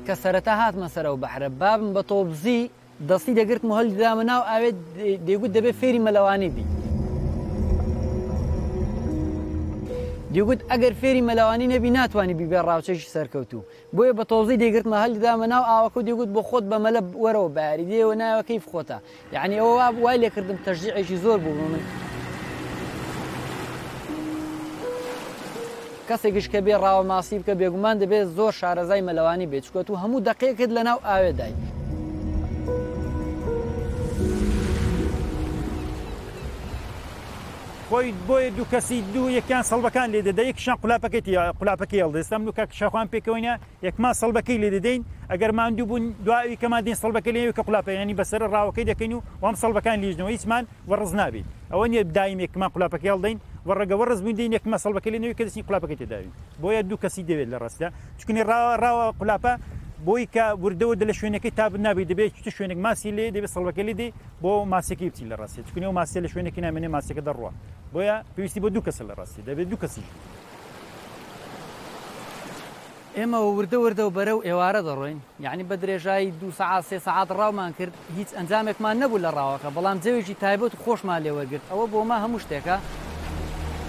کە سەرەتا هاتمە سەرەوە بەحرە بابم بە تۆبزی دەستی دەگرتم و هەڵدامە ناو ئاوێت دەیگوت دەبێت فێری مەلەوانی بی دەیگوت ئەگەر فێری مەلەوانی نەبی ناتوانانی بیبێ ڕاوچەشی سەرکەوتوو بۆیە بە تۆزی دەیگرتمە هەڵدامە ناو ئاوەکە و دەیگوت بۆ خۆت بە مەلە وەرەوە باری دێەوە ناوە کەیف خۆتە یعنی ئەوە وای لێکردم تەشجیعێکی زۆر بوو من کەسێکیش کە بێ ڕاوە ماسی بکە بێگومان دەبێت زۆر شارەزای مەلەوانی بێت چکۆت و هەموو دەقەیەکت لە ناو ئاوێدای خۆی بۆیە دوو کەسی دوو یەکیان سەڵبەکان لێ دەدا یەکیشان قولاپەکەی هەڵدەستم دوو کاکشەخوان پێکەوەینە یەکمان سەڵبەکەی لێ دەدەین ئەگەر ماندوو بوون دواوی کەمان دێن سەڵبەکە لێ کە قولاپەکەنی بەسەر ڕاوەکەی دەکەین و وام سەڵبەکان لیژنەوە هیچمان وەڕز نابێت ئەوە نیە دایم یەکمان قولاپەکەی هەڵدەین وەڕەگە وەڕز بووین دێن یەکمان سەڵبەکە لێنەوەی کە دەستنی قولاپەکەی تێداوین بۆیە دوو کەسی دەوێت لە ڕاستە چکنی ڕاوە قولاپە بۆی کە وردەوە لە شوێنەکەی تا نابێت دەبێت شوێنێک ماسی لێ دەبێت سەڵبەکە لێ دێ بۆ ماسێکی بچین لە ڕاستی چکنی و ماسیە لە شوێنێکی نامێنێ ماسێکە دەڕوە بۆیە پێویستی بۆ دوو کەسە لە ڕاستی دەبێت دوو کەسیش ئێمە وردە وردە و بەرەو ئێوارە دەڕۆین یعنی بە درێژایی 2 ساعات 3 ساعات ڕاومان کرد هیچ ئەنجامێکمان نەبوو لە ڕاوەکە بەڵام جەوێکی تایبەت و خۆشمان لێوەرگرت ئەوە بۆ ما هەموو شتێکە